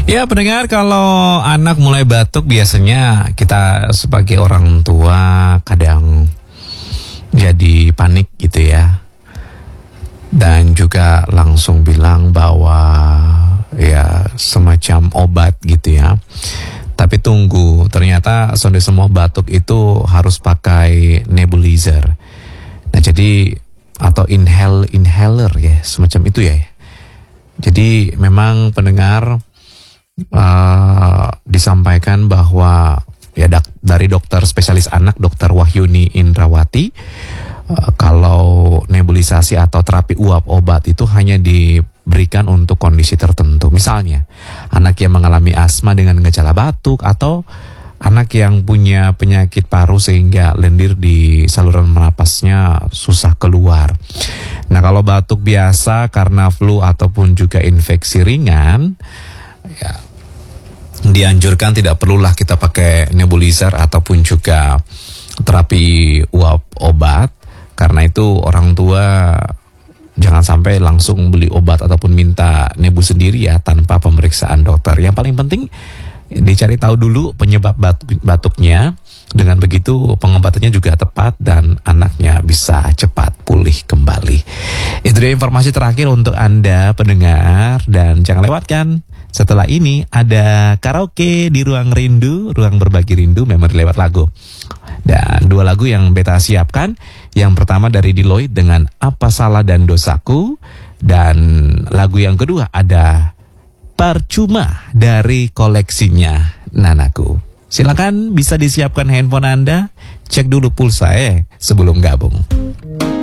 Ya pendengar, kalau anak mulai batuk biasanya kita sebagai orang tua kadang jadi panik gitu ya. Dan juga langsung bilang bahwa ya semacam obat gitu ya. Tapi tunggu, ternyata sonde semua batuk itu harus pakai nebulizer. Nah jadi atau inhaler ya, semacam itu ya. Jadi memang pendengar disampaikan bahwa ya dari dokter spesialis anak Dr. Wahyuni Indrawati, kalau nebulisasi atau terapi uap obat itu hanya diberikan untuk kondisi tertentu. Misalnya anak yang mengalami asma dengan gejala batuk, atau anak yang punya penyakit paru sehingga lendir di saluran napasnya susah keluar. Nah kalau batuk biasa karena flu ataupun juga infeksi ringan, ya dianjurkan tidak perlulah kita pakai nebulizer ataupun juga terapi uap obat. Karena itu orang tua jangan sampai langsung beli obat ataupun minta nebu sendiri ya tanpa pemeriksaan dokter. Yang paling penting dicari tahu dulu penyebab batuknya. Dengan begitu pengobatannya juga tepat dan anaknya bisa cepat pulih kembali. Itu dia informasi terakhir untuk Anda pendengar, dan jangan lewatkan setelah ini ada karaoke di Ruang Rindu, ruang berbagi rindu, memori lewat lagu. Dan dua lagu yang beta siapkan. Yang pertama dari Deloitte dengan Apa Salah dan Dosaku, dan lagu yang kedua ada Percuma dari koleksinya Nanaku. Silakan bisa disiapkan handphone Anda, cek dulu pulsa sebelum gabung.